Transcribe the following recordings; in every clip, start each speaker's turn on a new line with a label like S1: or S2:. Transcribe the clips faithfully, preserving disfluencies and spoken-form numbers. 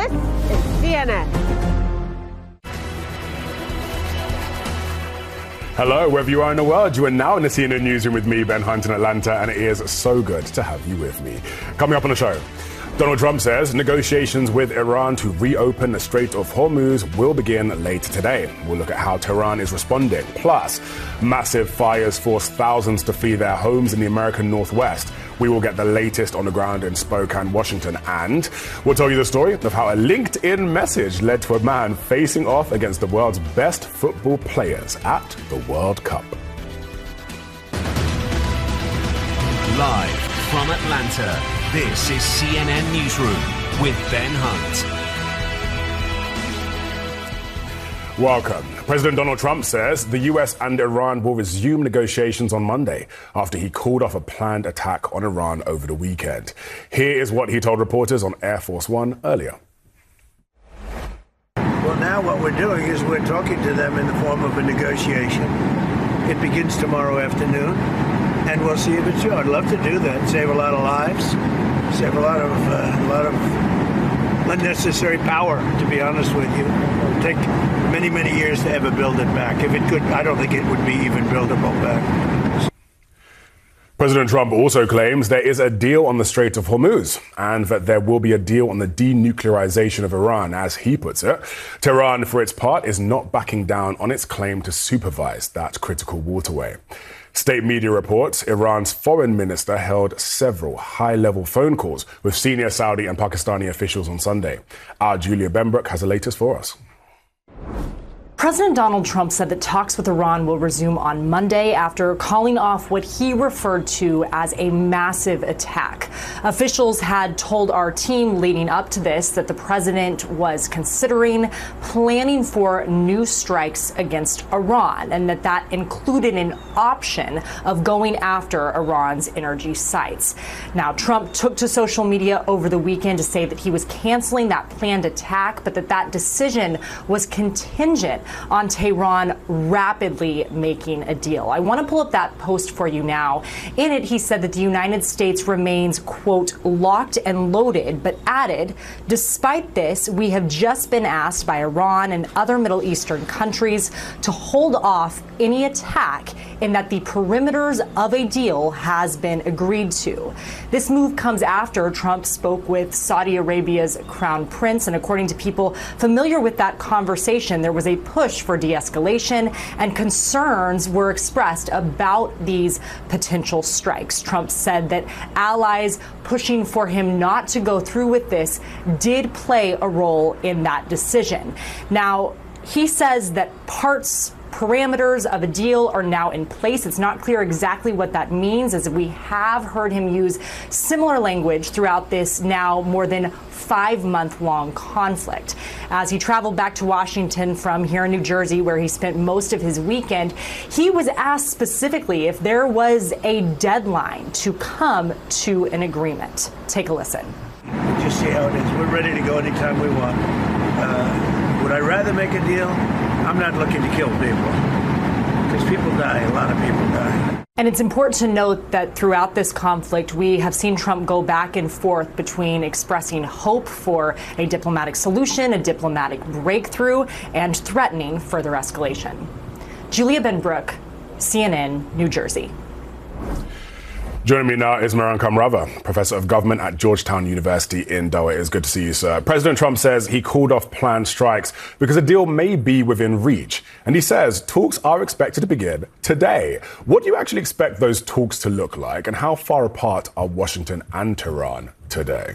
S1: This is C N N.
S2: Hello, wherever you are in the world, you are now in the C N N Newsroom with me, Ben Hunt, in Atlanta, and it is so good to have you with me. Coming up on the show, Donald Trump says negotiations with Iran to reopen the Strait of Hormuz will begin later today. We'll look at how Tehran is responding. Plus, massive fires force thousands to flee their homes in the American Northwest. We will get the latest on the ground in Spokane, Washington, and we'll tell you the story of how a LinkedIn message led to a man facing off against the world's best football players at the World Cup.
S3: Live from Atlanta, this is C N N Newsroom with Ben Hunt.
S2: Welcome. President Donald Trump says the U S and Iran will resume negotiations on Monday after he called off a planned attack on Iran over the weekend. Here is what he told reporters on Air Force One earlier.
S4: Well, now what we're doing is we're talking to them in the form of a negotiation. It begins tomorrow afternoon, and we'll see if it's true. I'd love to do that, save a lot of lives, save a lot of uh, a lot of unnecessary power, to be honest with you. It would take many, many years to ever build it back. If it could, I don't think it would be even buildable back.
S2: President Trump also claims there is a deal on the Strait of Hormuz and that there will be a deal on the denuclearization of Iran, as he puts it. Tehran, for its part, is not backing down on its claim to supervise that critical waterway. State media reports Iran's foreign minister held several high-level phone calls with senior Saudi and Pakistani officials on Sunday. Our Julia Benbrook has the latest for us.
S5: President Donald Trump said that talks with Iran will resume on Monday after calling off what he referred to as a massive attack. Officials had told our team leading up to this that the president was considering planning for new strikes against Iran and that that included an option of going after Iran's energy sites. Now, Trump took to social media over the weekend to say that he was canceling that planned attack, but that that decision was contingent on Tehran rapidly making a deal. I want to pull up that post for you now. In it, he said that the United States remains, quote, locked and loaded, but added, despite this, we have just been asked by Iran and other Middle Eastern countries to hold off any attack and that the perimeters of a deal has been agreed to. This move comes after Trump spoke with Saudi Arabia's crown prince, and according to people familiar with that conversation, there was a push for de-escalation and concerns were expressed about these potential strikes. Trump said that allies pushing for him not to go through with this did play a role in that decision. Now, he says that parts parameters of a deal are now in place. It's not clear exactly what that means, as we have heard him use similar language throughout this now more than five-month-long conflict. As he traveled back to Washington from here in New Jersey, where he spent most of his weekend, he was asked specifically if there was a deadline to come to an agreement. Take a listen.
S4: We'll just see how it is. We're ready to go anytime we want. Uh, would I rather make a deal? I'm not looking to kill people, because people die. A lot of people die.
S5: And it's important to note that throughout this conflict, we have seen Trump go back and forth between expressing hope for a diplomatic solution, a diplomatic breakthrough, and threatening further escalation. Julia Benbrook, C N N, New Jersey.
S2: Joining me now is Miran Kamrava, Professor of Government at Georgetown University in Doha. It's good to see you, sir. President Trump says he called off planned strikes because a deal may be within reach. And he says talks are expected to begin today. What do you actually expect those talks to look like, and how far apart are Washington and Tehran today?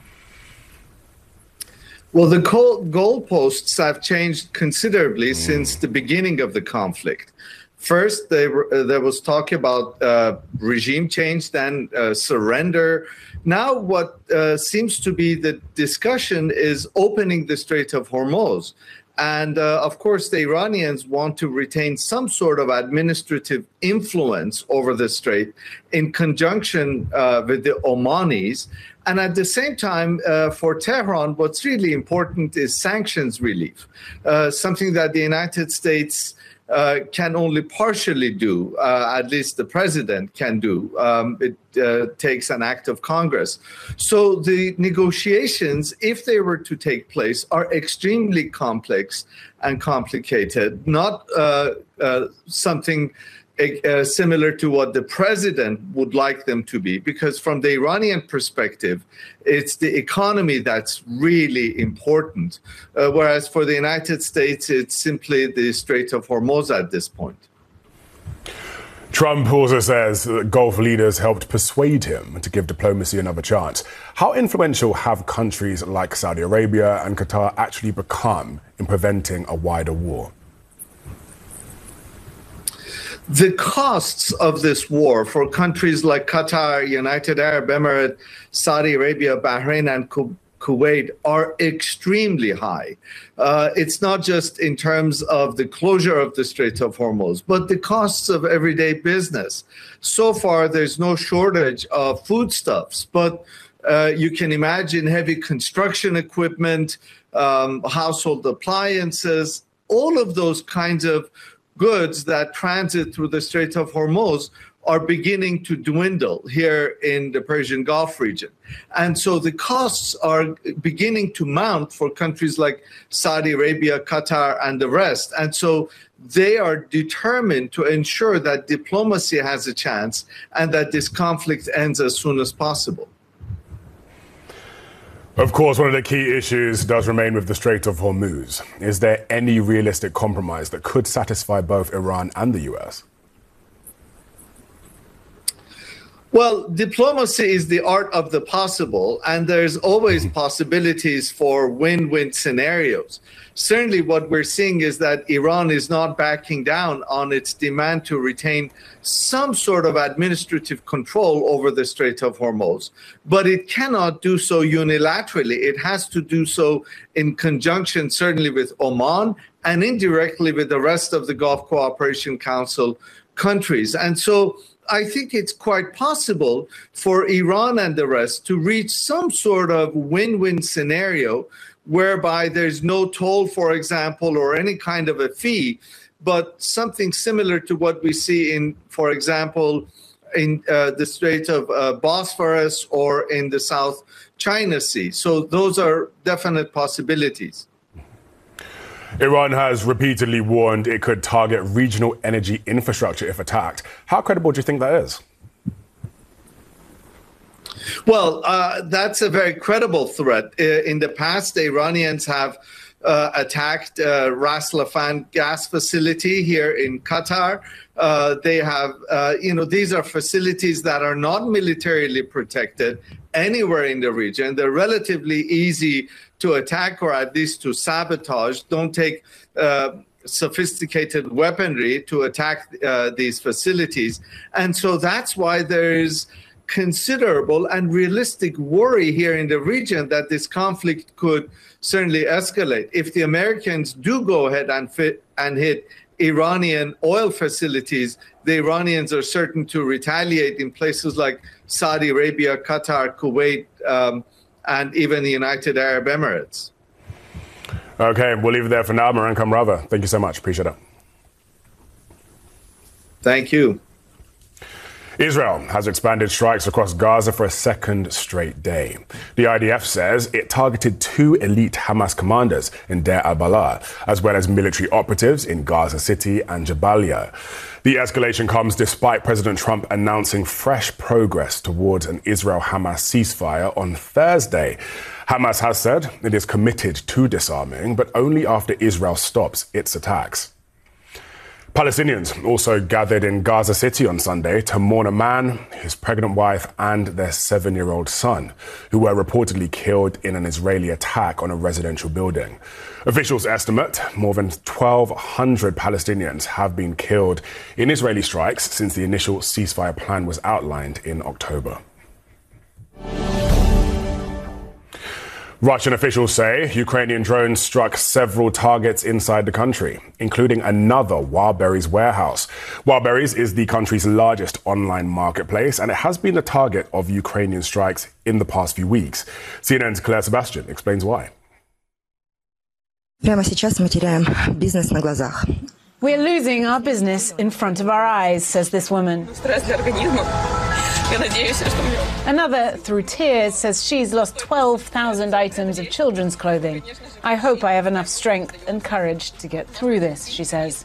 S6: Well, the goalposts have changed considerably mm. since the beginning of the conflict. First, they were, uh, there was talk about uh, regime change, then uh, surrender. Now what uh, seems to be the discussion is opening the Strait of Hormuz. And uh, of course, the Iranians want to retain some sort of administrative influence over the strait in conjunction uh, with the Omanis. And at the same time, uh, for Tehran, what's really important is sanctions relief, uh, something that the United States uh, can only partially do, uh, at least the president can do. Um, it uh, takes an act of Congress. So the negotiations, if they were to take place, are extremely complex and complicated, not uh, uh, something Uh, similar to what the president would like them to be, because from the Iranian perspective, it's the economy that's really important, uh, whereas for the United States, it's simply the Strait of Hormuz at this point.
S2: Trump also says that Gulf leaders helped persuade him to give diplomacy another chance. How influential have countries like Saudi Arabia and Qatar actually become in preventing a wider war?
S6: The costs of this war for countries like Qatar, United Arab Emirates, Saudi Arabia, Bahrain, and Kuwait are extremely high. Uh, it's not just in terms of the closure of the Strait of Hormuz, but the costs of everyday business. So far, there's no shortage of foodstuffs, but uh, you can imagine heavy construction equipment, um, household appliances, all of those kinds of goods that transit through the Strait of Hormuz are beginning to dwindle here in the Persian Gulf region. And so the costs are beginning to mount for countries like Saudi Arabia, Qatar, and the rest. And so they are determined to ensure that diplomacy has a chance and that this conflict ends as soon as possible.
S2: Of course, one of the key issues does remain with the Strait of Hormuz. Is there any realistic compromise that could satisfy both Iran and the U S?
S6: Well, diplomacy is the art of the possible, and there's always possibilities for win-win scenarios. Certainly what we're seeing is that Iran is not backing down on its demand to retain some sort of administrative control over the Strait of Hormuz, but it cannot do so unilaterally. It has to do so in conjunction, certainly with Oman and indirectly with the rest of the Gulf Cooperation Council countries. And so I think it's quite possible for Iran and the rest to reach some sort of win-win scenario whereby there's no toll, for example, or any kind of a fee, but something similar to what we see in, for example, in uh, the Strait of uh, Bosphorus or in the South China Sea. So those are definite possibilities.
S2: Iran has repeatedly warned it could target regional energy infrastructure if attacked. How credible do you think that is?
S6: Well, uh, that's a very credible threat. In the past, the Iranians have uh, attacked uh, Ras Laffan gas facility here in Qatar. Uh, they have, uh, you know, these are facilities that are not militarily protected anywhere in the region. They're relatively easy to attack or at least to sabotage. Don't take uh, sophisticated weaponry to attack uh, these facilities. And so that's why there is considerable and realistic worry here in the region that this conflict could certainly escalate. If the Americans do go ahead and, fit and hit Iranian oil facilities, the Iranians are certain to retaliate in places like Saudi Arabia, Qatar, Kuwait, um, and even the United Arab Emirates.
S2: Okay, we'll leave it there for now. Miran Kamrava, thank you so much. Appreciate it.
S6: Thank you.
S2: Israel has expanded strikes across Gaza for a second straight day. The I D F says it targeted two elite Hamas commanders in Deir al-Balah, as well as military operatives in Gaza City and Jabalia. The escalation comes despite President Trump announcing fresh progress towards an Israel-Hamas ceasefire on Thursday. Hamas has said it is committed to disarming, but only after Israel stops its attacks. Palestinians also gathered in Gaza City on Sunday to mourn a man, his pregnant wife, and their seven-year-old son, who were reportedly killed in an Israeli attack on a residential building. Officials estimate more than twelve hundred Palestinians have been killed in Israeli strikes since the initial ceasefire plan was outlined in October. Russian officials say Ukrainian drones struck several targets inside the country, including another Wildberries warehouse. Wildberries is the country's largest online marketplace, and it has been the target of Ukrainian strikes in the past few weeks. C N N's Claire Sebastian explains why.
S7: Прямо сейчас мы теряем бизнес на глазах. We're losing our business in front of our eyes, says this woman. Another, through tears, says she's lost twelve thousand items of children's clothing. I hope I have enough strength and courage to get through this, she says.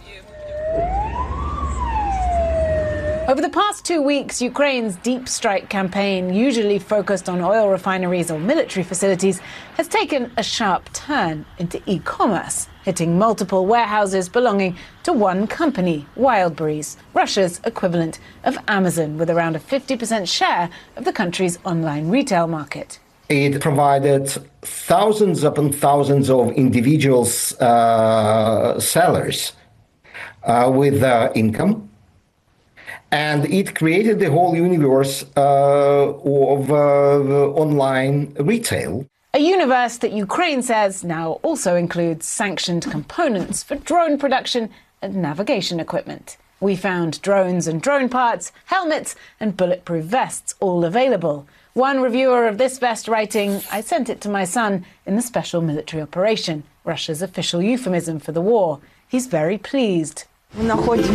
S7: Over the past two weeks, Ukraine's deep strike campaign, usually focused on oil refineries or military facilities, has taken a sharp turn into e-commerce, hitting multiple warehouses belonging to one company, Wildberries, Russia's equivalent of Amazon, with around a fifty percent share of the country's online retail market.
S8: It provided thousands upon thousands of individuals, uh, sellers uh, with uh, income. And it created the whole universe uh, of uh, online retail.
S7: A universe that Ukraine says now also includes sanctioned components for drone production and navigation equipment. We found drones and drone parts, helmets and bulletproof vests all available. One reviewer of this vest writing, "I sent it to my son in the special military operation," Russia's official euphemism for the war. He's very pleased. Before the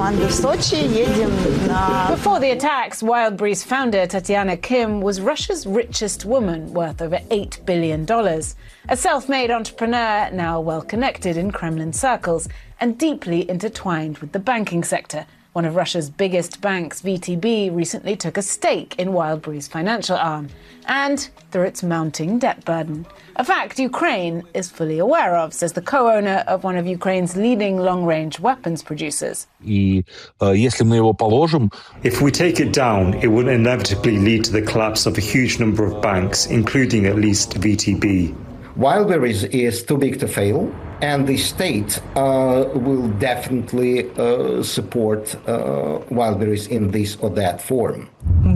S7: attacks, Wildberries founder Tatiana Kim was Russia's richest woman, worth over eight billion dollars. A self-made entrepreneur, now well-connected in Kremlin circles and deeply intertwined with the banking sector. One of Russia's biggest banks, V T B, recently took a stake in Wildberries' financial arm, and through its mounting debt burden. A fact Ukraine is fully aware of, says the co-owner of one of Ukraine's leading long-range weapons producers.
S9: If we take it down, it will inevitably lead to the collapse of a huge number of banks, including at least V T B.
S8: Wildberries is too big to fail, and the state uh, will definitely uh, support uh, Wildberries in this or that form.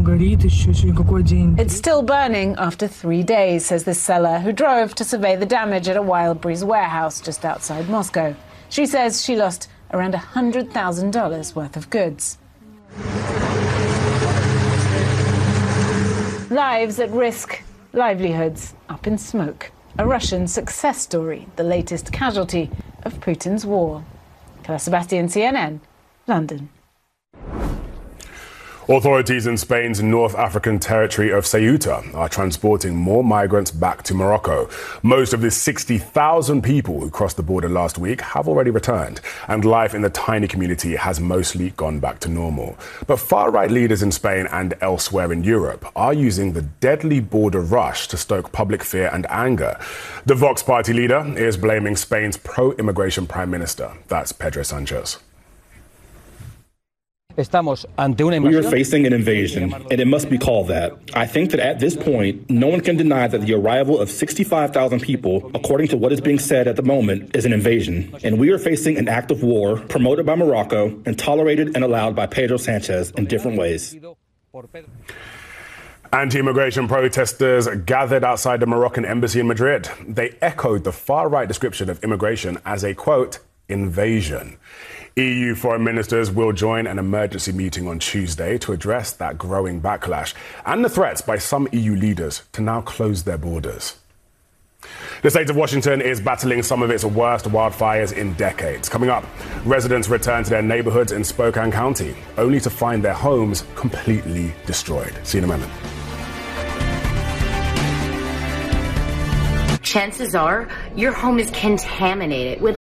S7: It's still burning after three days, says this seller, who drove to survey the damage at a Wildberries warehouse just outside Moscow. She says she lost around one hundred thousand dollars worth of goods. Lives at risk, livelihoods up in smoke. A Russian success story, the latest casualty of Putin's war. Claire Sebastian, C N N, London.
S2: Authorities in Spain's North African territory of Ceuta are transporting more migrants back to Morocco. Most of the sixty thousand people who crossed the border last week have already returned, and life in the tiny community has mostly gone back to normal. But far-right leaders in Spain and elsewhere in Europe are using the deadly border rush to stoke public fear and anger. The Vox Party leader is blaming Spain's pro-immigration prime minister. That's Pedro Sanchez.
S10: We are facing an invasion, and it must be called that. I think that at this point, no one can deny that the arrival of sixty-five thousand people, according to what is being said at the moment, is an invasion. And we are facing an act of war promoted by Morocco and tolerated and allowed by Pedro Sanchez in different ways.
S2: Anti-immigration protesters gathered outside the Moroccan embassy in Madrid. They echoed the far-right description of immigration as a, quote, invasion. E U foreign ministers will join an emergency meeting on Tuesday to address that growing backlash and the threats by some E U leaders to now close their borders. The state of Washington is battling some of its worst wildfires in decades. Coming up, residents return to their neighborhoods in Spokane County, only to find their homes completely destroyed. See you in a moment.
S11: Chances are your home is contaminated with